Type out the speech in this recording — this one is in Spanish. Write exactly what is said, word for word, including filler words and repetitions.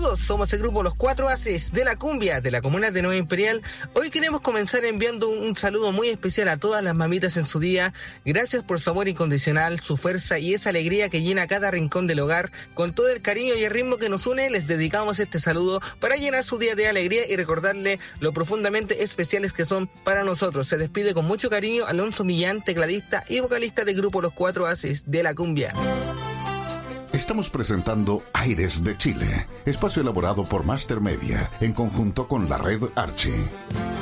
Saludos, somos el grupo Los Cuatro Haces de la Cumbia, de la comuna de Nueva Imperial. Hoy queremos comenzar enviando un, un saludo muy especial a todas las mamitas en su día. Gracias por su amor incondicional, su fuerza y esa alegría que llena cada rincón del hogar. Con todo el cariño y el ritmo que nos une, les dedicamos este saludo para llenar su día de alegría y recordarle lo profundamente especiales que son para nosotros. Se despide con mucho cariño Alonso Millán, tecladista y vocalista del grupo Los Cuatro Haces de la Cumbia. Estamos presentando Aires de Chile, espacio elaborado por Master Media en conjunto con la red Archie.